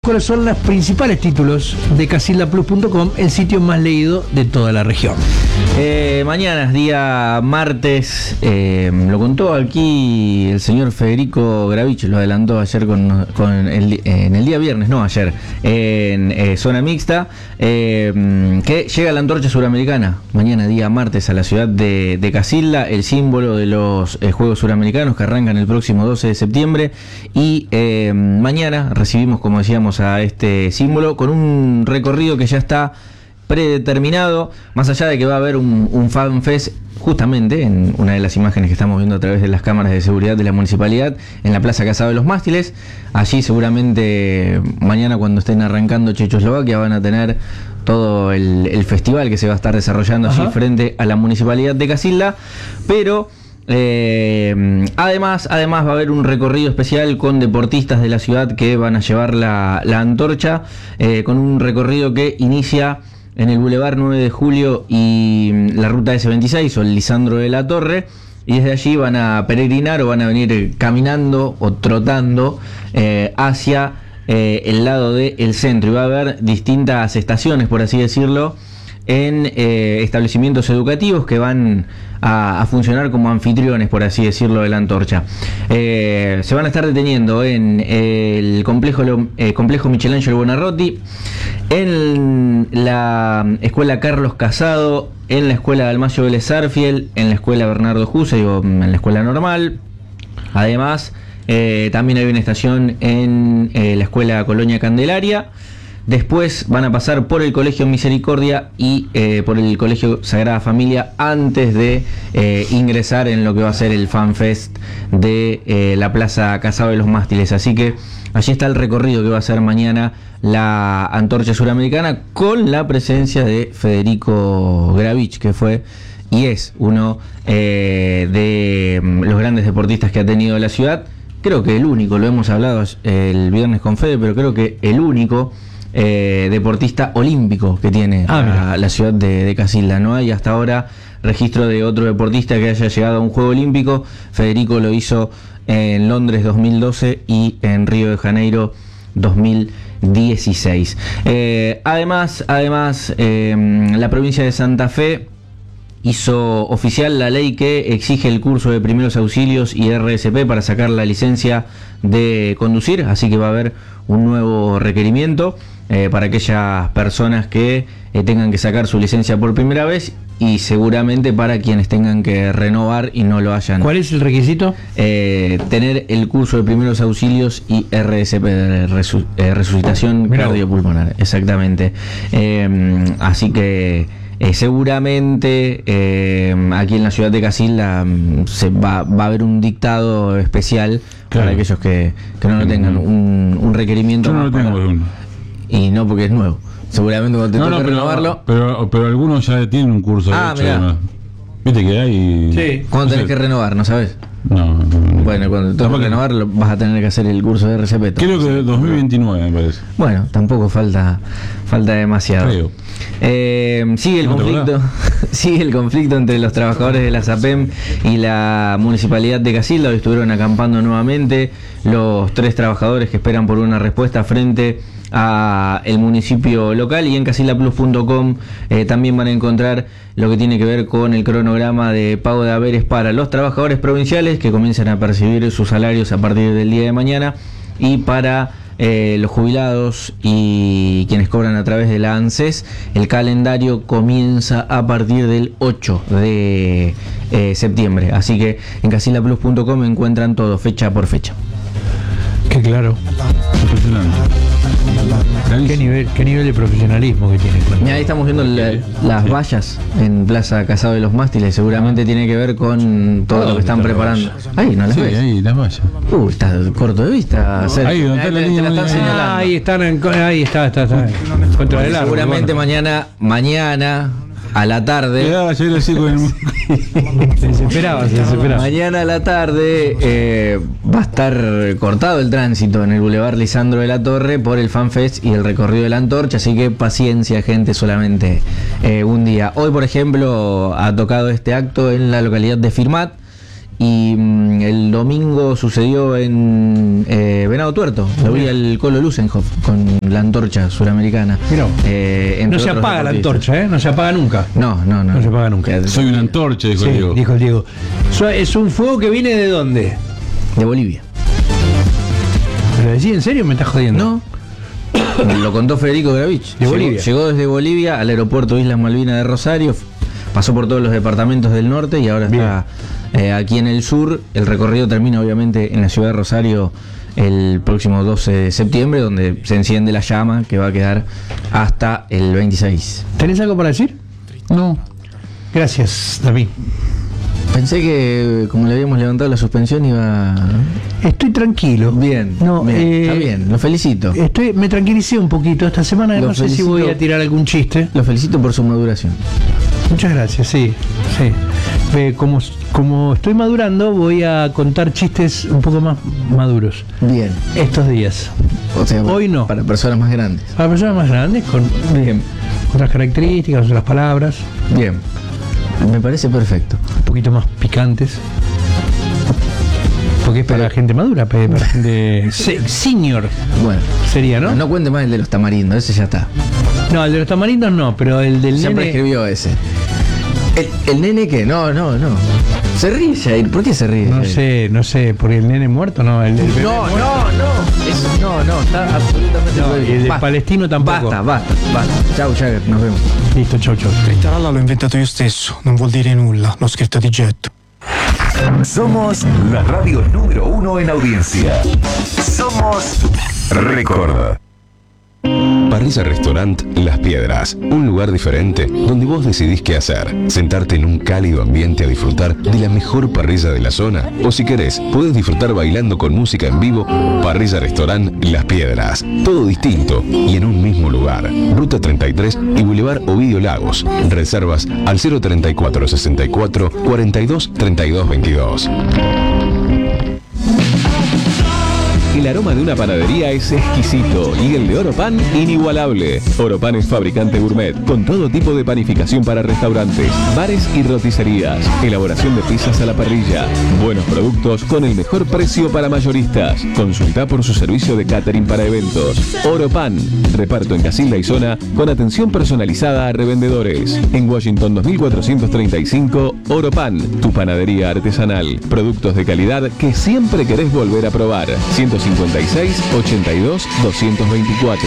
cuáles son los principales títulos de CasildAplus.com, el sitio más leído de toda la región. Mañana es día martes, lo contó aquí el señor Federico Gravich, lo adelantó ayer en el día viernes, no ayer, en Zona Mixta, que llega la antorcha suramericana, mañana día martes a la ciudad de Casilda, el símbolo de los Juegos Suramericanos que arrancan el próximo 12 de septiembre, y mañana recibimos, como decíamos, a este símbolo con un recorrido que ya está predeterminado, más allá de que va a haber un fanfest justamente en una de las imágenes que estamos viendo a través de las cámaras de seguridad de la municipalidad, en la Plaza Casado de los Mástiles. Allí seguramente mañana, cuando estén arrancando Checoslovaquia, van a tener todo el festival que se va a estar desarrollando allí frente a la municipalidad de Casilda, pero además va a haber un recorrido especial con deportistas de la ciudad que van a llevar la antorcha, con un recorrido que inicia en el Boulevard 9 de Julio y la ruta S26 o el Lisandro de la Torre, y desde allí van a peregrinar o van a venir caminando o trotando hacia el lado del centro, y va a haber distintas estaciones, por así decirlo, en establecimientos educativos que van a funcionar como anfitriones, por así decirlo, de la antorcha. Se van a estar deteniendo en el complejo Michelangelo Buonarroti, en la escuela Carlos Casado, en la escuela Dalmacio Vélez Arfiel, en la escuela Bernardo Huse, en la escuela normal. Además, también hay una estación en la escuela Colonia Candelaria. Después van a pasar por el Colegio Misericordia y por el Colegio Sagrada Familia antes de ingresar en lo que va a ser el FanFest de la Plaza Casado de los Mástiles. Así que allí está el recorrido que va a ser mañana la antorcha suramericana, con la presencia de Federico Gravich, que fue y es uno de los grandes deportistas que ha tenido la ciudad. Creo que el único, lo hemos hablado el viernes con Fede, pero creo que el único deportista olímpico que tiene la ciudad de Casilda. No hay hasta ahora registro de otro deportista que haya llegado a un juego olímpico. Federico lo hizo en Londres 2012 y en Río de Janeiro 2016. Además, la provincia de Santa Fe hizo oficial la ley que exige el curso de primeros auxilios y RSP para sacar la licencia de conducir, así que va a haber un nuevo requerimiento para aquellas personas que tengan que sacar su licencia por primera vez, y seguramente para quienes tengan que renovar y no lo hayan. ¿Cuál es el requisito? Tener el curso de primeros auxilios y RSP, de resucitación cardiopulmonar, exactamente. Así que seguramente aquí en la ciudad de Casilda va a haber un dictado especial para aquellos que no lo tengan, un requerimiento. Yo no lo tengo. Y no porque es nuevo. Seguramente cuando te toque renovarlo. Pero algunos ya tienen un curso. Viste que hay. Sí. ¿Cuándo tenés que renovar? ¿No sabes? No. Bueno, cuando te toque renovarlo vas a tener que hacer el curso de RCP. Creo que 2029 me parece. Bueno, tampoco falta demasiado. Creo. Sigue el conflicto entre los trabajadores de la SAPEM y la municipalidad de Casilda. Hoy estuvieron acampando nuevamente los 3 trabajadores que esperan por una respuesta frente a el municipio local, y en CasildAplus.com también van a encontrar lo que tiene que ver con el cronograma de pago de haberes para los trabajadores provinciales que comienzan a percibir sus salarios a partir del día de mañana, y para los jubilados y quienes cobran a través de la ANSES, el calendario comienza a partir del 8 de septiembre. Así que en CasildAplus.com encuentran todo, fecha por fecha. Qué claro. ¿Qué nivel de profesionalismo que tiene? Mira, ahí estamos viendo las vallas en Plaza Casado de los Mástiles. Seguramente tiene que ver con todo lo que están preparando. Ahí, ¿no las ves? Ahí, las vallas. Está corto de vista. Ahí, donde está la línea. Están señalando. Ahí está. Contra el árbol. Seguramente mañana a la tarde. Se desesperaba. Mañana a la tarde va a estar cortado el tránsito en el Boulevard Lisandro de la Torre por el FanFest y el recorrido de la antorcha, así que paciencia, gente, solamente un día. Hoy, por ejemplo, ha tocado este acto en la localidad de Firmat, Y el domingo sucedió en Venado Tuerto. Lo vi al Colo Lusenhoff con la antorcha suramericana. No se apaga la antorcha, no se apaga nunca. No se apaga nunca. Soy una antorcha, dijo el Diego. Dijo el Diego. ¿Es un fuego que viene de dónde? De Bolivia. ¿Pero decís en serio? ¿Me estás jodiendo? No. Lo contó Federico Gravich. De Bolivia. Llegó desde Bolivia al aeropuerto Islas Malvinas de Rosario, pasó por todos los departamentos del norte y ahora está aquí en el sur. El recorrido termina obviamente en la ciudad de Rosario el próximo 12 de septiembre, donde se enciende la llama que va a quedar hasta el 26. ¿Tenés algo para decir? No. Gracias, David. Pensé que como le habíamos levantado la suspensión iba... Estoy tranquilo. Bien, está bien, lo felicito. Me tranquilicé un poquito esta semana, no sé si voy a tirar algún chiste. Lo felicito por su maduración. Muchas gracias, sí. Como estoy madurando, voy a contar chistes un poco más maduros. Bien. Estos días. O sea, hoy no. Para personas más grandes. Para personas más grandes, con otras características, otras palabras. Bien. Me parece perfecto. Un poquito más picantes. Porque es para gente madura, para gente senior. Bueno. Sería, ¿no? No cuente más el de los tamarindos, ese ya está. No, el de los tamarindos no, pero el del Siempre nene... escribió ese. ¿El nene qué? No. Se ríe, Jair. ¿Por qué se ríe? No sé, porque el nene muerto, no. El bebé no, muerto. no, está absolutamente no, y el de palestino tampoco. Basta. Ciao, Jagger, nos vemos. Listo, chau. L'ho inventato io stesso, non vuol dire nulla, l'ho scritto di getto. Somos la radio número 1 en audiencia. Somos Record. Parrilla Restaurant Las Piedras, un lugar diferente donde vos decidís qué hacer, sentarte en un cálido ambiente a disfrutar de la mejor parrilla de la zona, o si querés, podés disfrutar bailando con música en vivo. Parrilla Restaurant Las Piedras, todo distinto y en un mismo lugar. Ruta 33 y Boulevard Ovidio Lagos. Reservas al 034 64 42 32 22. El aroma de una panadería es exquisito y el de Oropan inigualable. Oropan es fabricante gourmet con todo tipo de panificación para restaurantes, bares y roticerías. Elaboración de pizzas a la parrilla. Buenos productos con el mejor precio para mayoristas. Consulta por su servicio de catering para eventos. Oropan. Reparto en Casilda y zona con atención personalizada a revendedores. En Washington 2435, Oropan. Tu panadería artesanal. Productos de calidad que siempre querés volver a probar. 156 82 224.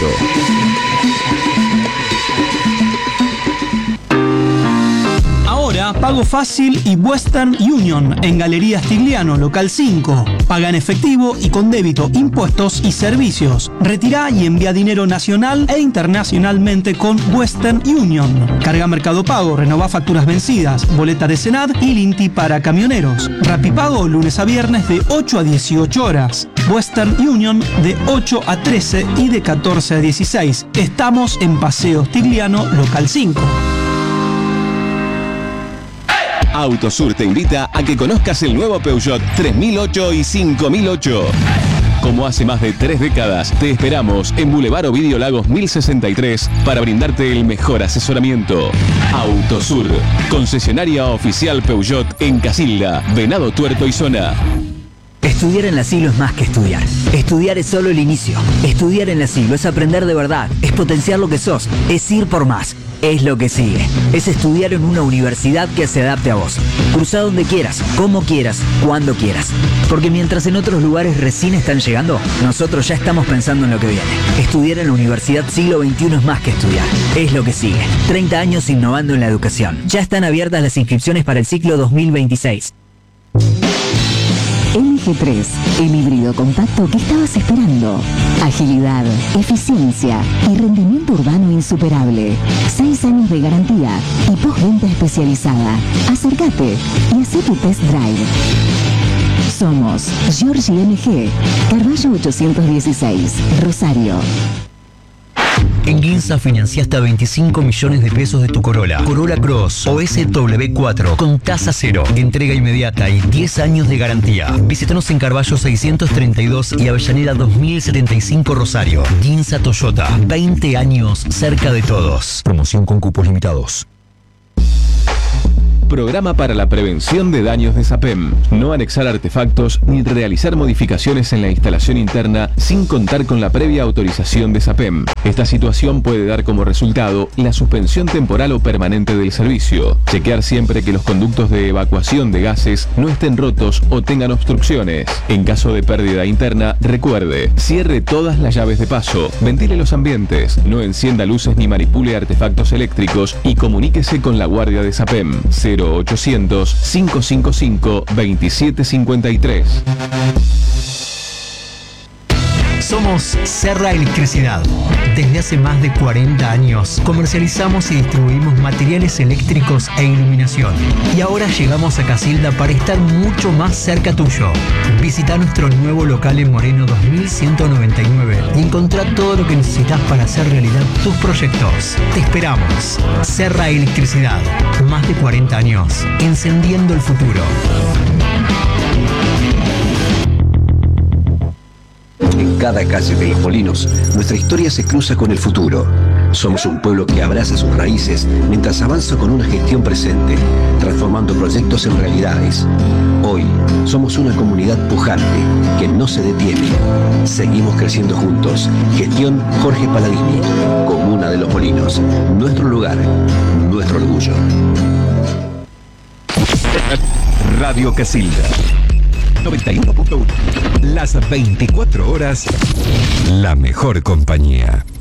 Ahora, pago fácil y Western Union en Galería Stigliano, local 5. Paga en efectivo y con débito, impuestos y servicios. Retirá y envía dinero nacional e internacionalmente con Western Union. Carga Mercado Pago, renová facturas vencidas, boleta de Senad y Linti para camioneros. Rapipago lunes a viernes de 8 a 18 horas. Western Union de 8 a 13 y de 14 a 16. Estamos en Paseo Stigliano, local 5. Autosur te invita a que conozcas el nuevo Peugeot 3008 y 5008. Como hace más de 3 décadas, te esperamos en Boulevard Ovidio Lagos 1063 para brindarte el mejor asesoramiento. Autosur, concesionaria oficial Peugeot en Casilda, Venado Tuerto y zona. Estudiar en la Siglo es más que estudiar. Estudiar es solo el inicio. Estudiar en la Siglo es aprender de verdad, es potenciar lo que sos, es ir por más. Es lo que sigue. Es estudiar en una universidad que se adapte a vos. Cruza donde quieras, como quieras, cuando quieras. Porque mientras en otros lugares recién están llegando, nosotros ya estamos pensando en lo que viene. Estudiar en la Universidad Siglo XXI es más que estudiar. Es lo que sigue. 30 años innovando en la educación. Ya están abiertas las inscripciones para el ciclo 2026. MG3, el híbrido compacto que estabas esperando. Agilidad, eficiencia y rendimiento urbano insuperable. 6 años de garantía y postventa especializada. Acércate y haz tu test drive. Somos Giorgi MG, Carballo 816, Rosario. En Ginza financia hasta 25 millones de pesos de tu Corolla. Corolla Cross o SW4 con tasa cero, entrega inmediata y 10 años de garantía. Visítanos en Carballo 632 y Avellaneda 2075 Rosario. Ginza Toyota, 20 años cerca de todos. Promoción con cupos limitados. Programa para la prevención de daños de SAPEM. No anexar artefactos ni realizar modificaciones en la instalación interna sin contar con la previa autorización de SAPEM. Esta situación puede dar como resultado la suspensión temporal o permanente del servicio. Chequear siempre que los conductos de evacuación de gases no estén rotos o tengan obstrucciones. En caso de pérdida interna, recuerde, cierre todas las llaves de paso, ventile los ambientes, no encienda luces ni manipule artefactos eléctricos y comuníquese con la guardia de SAPEM 0800 555 2753. Somos Serra Electricidad. Desde hace más de 40 años comercializamos y distribuimos materiales eléctricos e iluminación. Y ahora llegamos a Casilda para estar mucho más cerca tuyo. Visita nuestro nuevo local en Moreno 2199 y encontrá todo lo que necesitas para hacer realidad tus proyectos. Te esperamos. Serra Electricidad. Más de 40 años. Encendiendo el futuro. En cada calle de Los Molinos, nuestra historia se cruza con el futuro. Somos un pueblo que abraza sus raíces mientras avanza con una gestión presente, transformando proyectos en realidades. Hoy, somos una comunidad pujante que no se detiene. Seguimos creciendo juntos. Gestión Jorge Paladini, Comuna de Los Molinos. Nuestro lugar, nuestro orgullo. Radio Casilda 91.1. Las 24 horas, la mejor compañía.